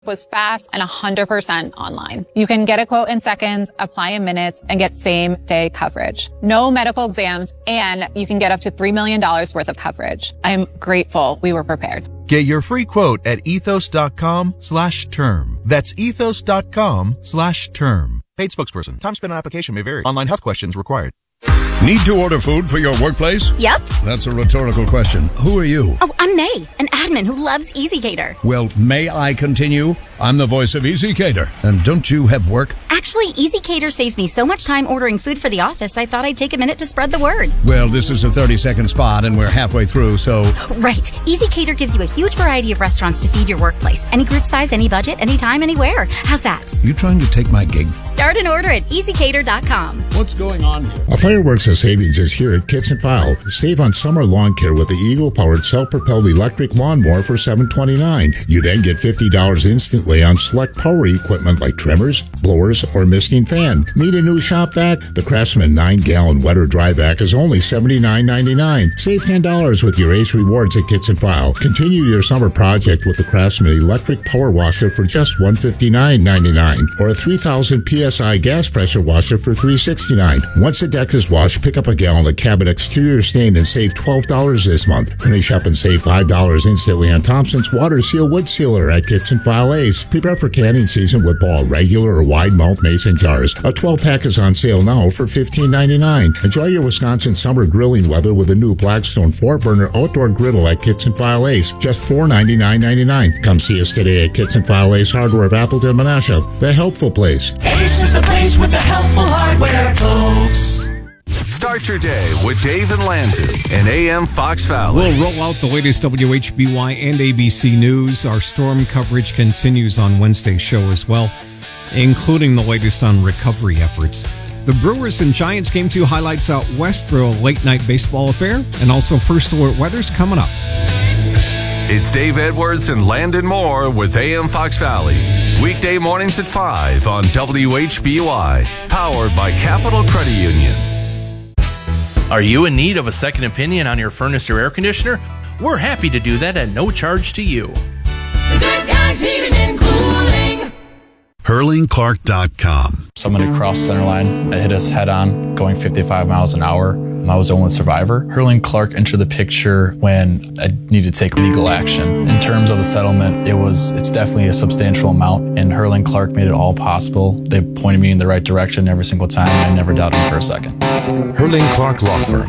was fast and 100% online. You can get a quote in seconds, apply in minutes, and get same-day coverage. No medical exams, and you can get up to $3 million worth of coverage. I'm grateful we were prepared. Get your free quote at ethos.com/term. That's ethos.com/term. Paid spokesperson. Time spent on application may vary. Online health questions required. Need to order food for your workplace? Yep. That's a rhetorical question. Who are you? Oh, I'm May, an admin who loves EasyCater. Well, may I continue? I'm the voice of EasyCater. And don't you have work? Actually, EasyCater saves me so much time ordering food for the office, I thought I'd take a minute to spread the word. Well, this is a 30-second spot, and we're halfway through, so... Right. EasyCater gives you a huge variety of restaurants to feed your workplace. Any group size, any budget, anytime, anywhere. How's that? You trying to take my gig? Start an order at EasyCater.com. What's going on here? A fireworks of savings is here at Kitts and File. Save on summer lawn care with the Eagle-powered self-propelled electric lawnmower for $729. You then get $50 instantly on select power equipment like trimmers, blowers, or misting fan. Need a new shop vac? The Craftsman 9-gallon wet or dry vac is only $79.99. Save $10 with your Ace Rewards at Kitts and File. Continue your summer project with the Craftsman electric power washer for just $159.99, or a 3,000 PSI gas pressure washer for $369. Once the deck is washed, pick up a gallon of Cabot exterior stain and save $12 this month. Finish up and save $5 instantly on Thompson's Water Seal Wood Sealer at Kitts and File Ace. Prepare for canning season with Ball regular or wide mouth mason jars. A 12-pack is on sale now for $15.99. Enjoy your Wisconsin summer grilling weather with a new Blackstone 4-burner outdoor griddle at Kitts and File Ace. Just $499.99. Come see us today at Kitts and File Ace Hardware of Appleton, Menasha. The helpful place. Ace is the place with the helpful hardware, folks. Start your day with Dave and Landon and AM Fox Valley. We'll roll out the latest WHBY and ABC news. Our storm coverage continues on Wednesday's show as well, including the latest on recovery efforts. The Brewers and Giants Game 2 highlights out west for a late-night baseball affair, and also first alert weather's coming up. It's Dave Edwards and Landon Moore with AM Fox Valley. Weekday mornings at 5 on WHBY. Powered by Capital Credit Union. Are you in need of a second opinion on your furnace or air conditioner? We're happy to do that at no charge to you. Good Guys Heating and Cooling. HurlingClark.com. Somebody crossed center line, hit us head on, going 55 miles an hour. I was the only survivor. Hurling Clark entered the picture when I needed to take legal action. In terms of the settlement, it's definitely a substantial amount, and Hurling Clark made it all possible. They pointed me in the right direction every single time, and I never doubted them for a second. Hurling Clark Law Firm.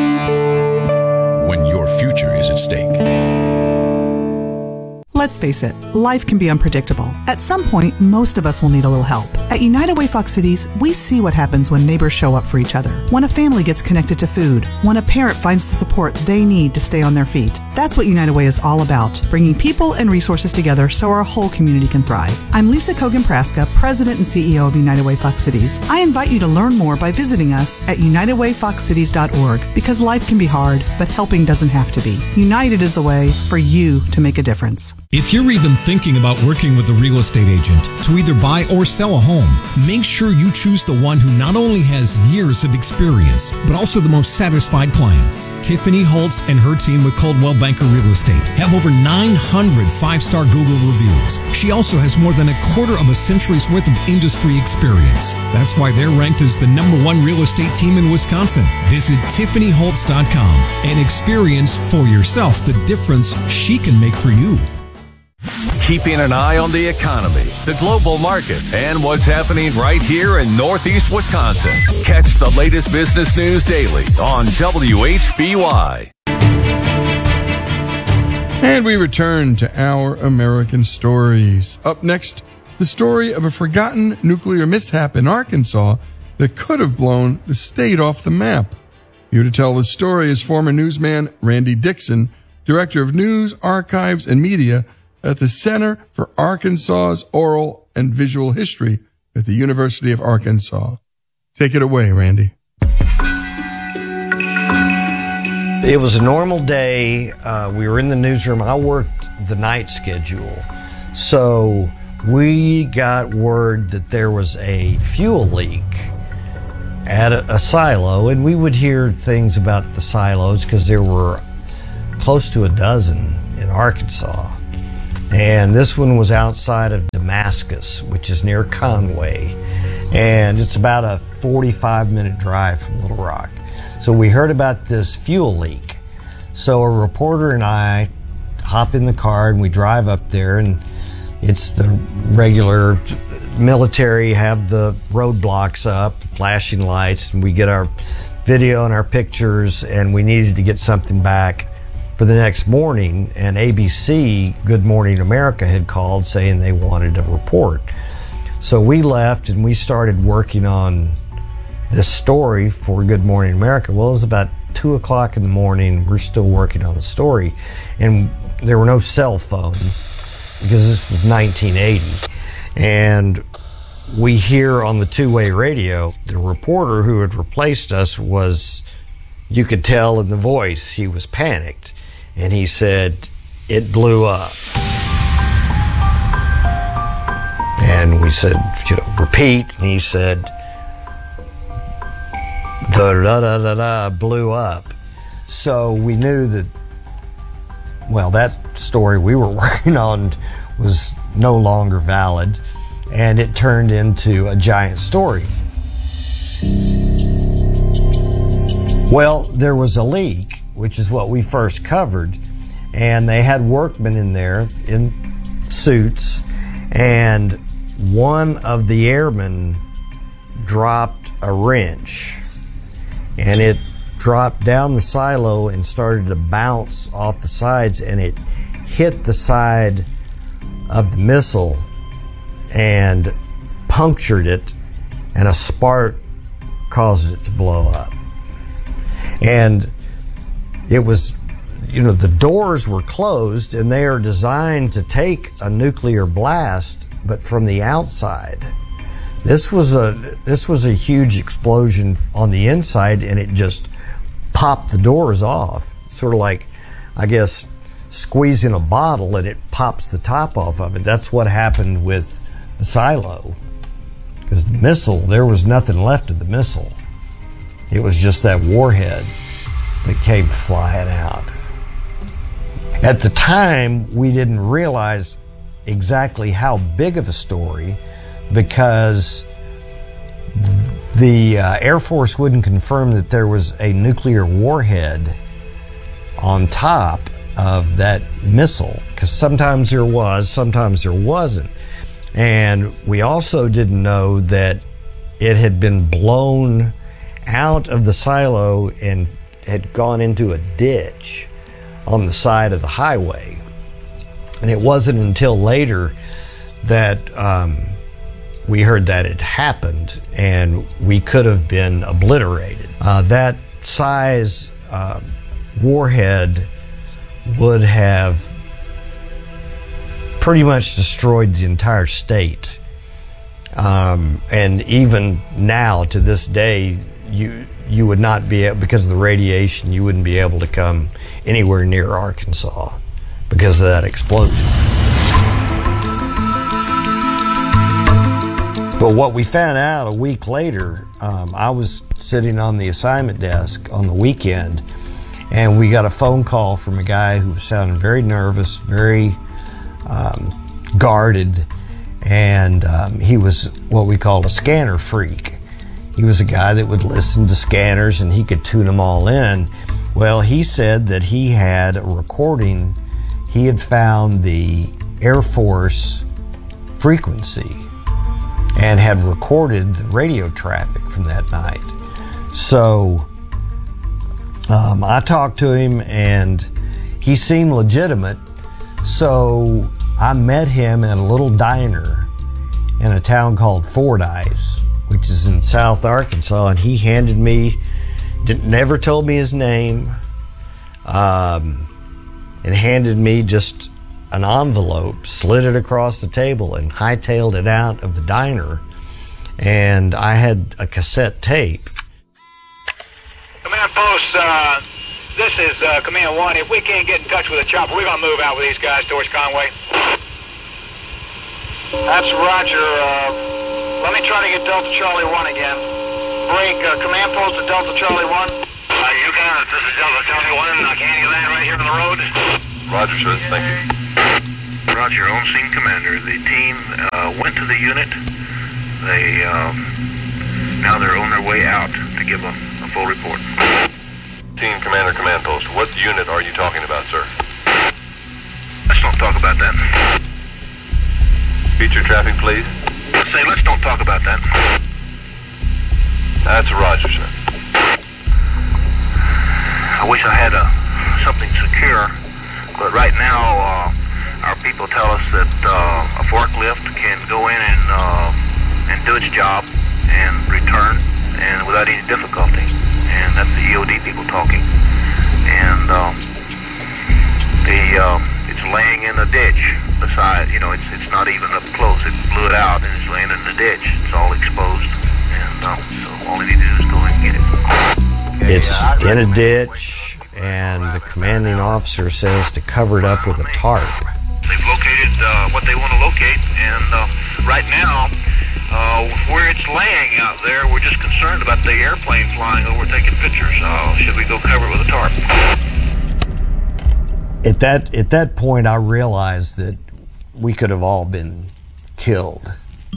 When your future is at stake. Let's face it, life can be unpredictable. At some point, most of us will need a little help. At United Way Fox Cities, we see what happens when neighbors show up for each other, when a family gets connected to food, when a parent finds the support they need to stay on their feet. That's what United Way is all about, bringing people and resources together so our whole community can thrive. I'm Lisa Kogan-Praska, President and CEO of United Way Fox Cities. I invite you to learn more by visiting us at unitedwayfoxcities.org, because life can be hard, but helping doesn't have to be. United is the way for you to make a difference. If you're even thinking about working with a real estate agent to either buy or sell a home, make sure you choose the one who not only has years of experience, but also the most satisfied clients. Tiffany Holtz and her team with Coldwell Banker Real Estate have over 900 five-star Google reviews. She also has more than a quarter of a century's worth of industry experience. That's why they're ranked as the #1 real estate team in Wisconsin. Visit TiffanyHoltz.com and experience for yourself the difference she can make for you. Keeping an eye on the economy, the global markets, and what's happening right here in Northeast Wisconsin. Catch the latest business news daily on WHBY. And we return to Our American Stories. Up next, the story of a forgotten nuclear mishap in Arkansas that could have blown the state off the map. Here to tell the story is former newsman Randy Dixon, Director of News, Archives, and Media at the Center for Arkansas's Oral and Visual History at the University of Arkansas. Take it away, Randy. It was a normal day. We were in the newsroom. I worked the night schedule. So we got word that there was a fuel leak at a silo, and we would hear things about the silos because there were close to a dozen in Arkansas. And this one was outside of Damascus, which is near Conway. And it's about a 45-minute drive from Little Rock. So we heard about this fuel leak. So a reporter and I hop in the car and we drive up there, and it's the regular military, have the roadblocks up, flashing lights, and we get our video and our pictures, and we needed to get something back for the next morning. And ABC, Good Morning America, had called saying they wanted a report. So we left and we started working on this story for Good Morning America. Well, it was about 2 o'clock in the morning. We're still working on the story, and there were no cell phones because this was 1980. And we hear on the two-way radio, the reporter who had replaced us was, you could tell in the voice, he was panicked. And he said, "It blew up." And we said, repeat. And he said, the da-da-da-da blew up. So we knew that, well, that story we were working on was no longer valid, and it turned into a giant story. Well, there was a leak, which is what we first covered, and they had workmen in there in suits, and one of the airmen dropped a wrench, and it dropped down the silo and started to bounce off the sides, and it hit the side of the missile and punctured it, and a spark caused it to blow up. And it was, the doors were closed, and they are designed to take a nuclear blast, but from the outside. This was a huge explosion on the inside, and it just popped the doors off. Sort of like, I guess, squeezing a bottle and it pops the top off of it. That's what happened with the silo. Because the missile, there was nothing left of the missile. It was just that warhead that came flying out. At the time, we didn't realize exactly how big of a story, because the Air Force wouldn't confirm that there was a nuclear warhead on top of that missile, because sometimes there was, sometimes there wasn't. And we also didn't know that it had been blown out of the silo and had gone into a ditch on the side of the highway. And it wasn't until later that we heard that it happened, and we could have been obliterated. That size warhead would have pretty much destroyed the entire state. And even now, to this day, you would not be able, because of the radiation, you wouldn't be able to come anywhere near Arkansas because of that explosion. But what we found out a week later, I was sitting on the assignment desk on the weekend, and we got a phone call from a guy who was sounding very nervous, very guarded, and he was what we called a scanner freak. He was a guy that would listen to scanners and he could tune them all in. Well, he said that he had a recording. He had found the Air Force frequency and had recorded the radio traffic from that night. So I talked to him, and he seemed legitimate. So I met him at a little diner in a town called Fordyce, which is in South Arkansas, and he handed me, never told me his name, and handed me just an envelope, slid it across the table, and hightailed it out of the diner. And I had a cassette tape. Command Post, this is Command 1. If we can't get in touch with the chopper, we're going to move out with these guys towards Conway. That's Roger. Let me try to get Delta Charlie 1 again. Break, Command Post to Delta Charlie 1. You got it. This is Delta Charlie 1. Can you land right here on the road? Roger, sir. Thank you. Roger, on-scene commander. The team went to the unit. They now they're on their way out to give a full report. Team commander, command post. What unit are you talking about, sir? Let's don't talk about that. Feature traffic, please. Say, let's don't talk about that. That's a Roger, sir. I wish I had something secure, but right now our people tell us that a forklift can go in and do its job and return and without any difficulty. And that's the EOD people talking. And it's laying in a ditch beside, it's not even up close. It blew it out and it's laying in the ditch. It's all exposed. And so all they need to do is go and get it. It's in a ditch, and the commanding officer says to cover it up with a tarp. They've located what they want to locate, and right now, where it's laying out there, we're just concerned about the airplane flying over taking pictures. Should we go cover it with a tarp? At that point, I realized that we could have all been killed.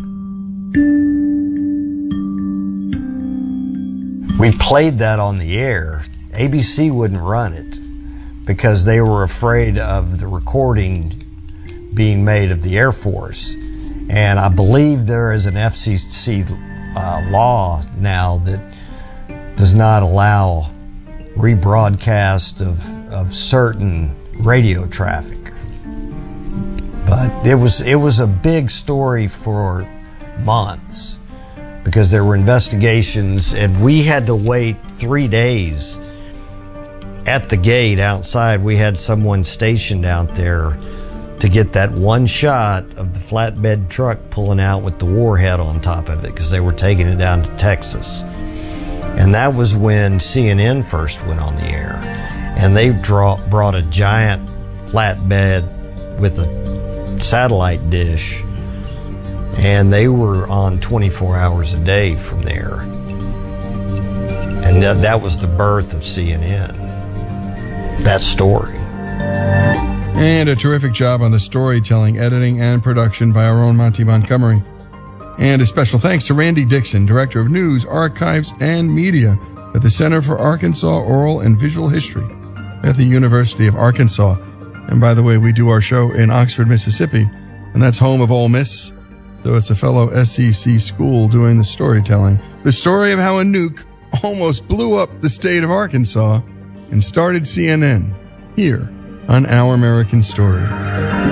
We played that on the air. ABC wouldn't run it because they were afraid of the recording being made of the Air Force. And I believe there is an FCC law now that does not allow rebroadcast of certain radio traffic. But it was a big story for months because there were investigations, and we had to wait 3 days at the gate outside. We had someone stationed out there to get that one shot of the flatbed truck pulling out with the warhead on top of it because they were taking it down to Texas. And that was when CNN first went on the air. And they brought a giant flatbed with a satellite dish, and they were on 24 hours a day from there. And that was the birth of CNN, that story. And a terrific job on the storytelling, editing, and production by our own Monty Montgomery. And a special thanks to Randy Dixon, Director of News, Archives, and Media at the Center for Arkansas Oral and Visual History at the University of Arkansas. And by the way, we do our show in Oxford, Mississippi, and that's home of Ole Miss. So it's a fellow SEC school doing the storytelling. The story of how a nuke almost blew up the state of Arkansas and started CNN here on Our American Story.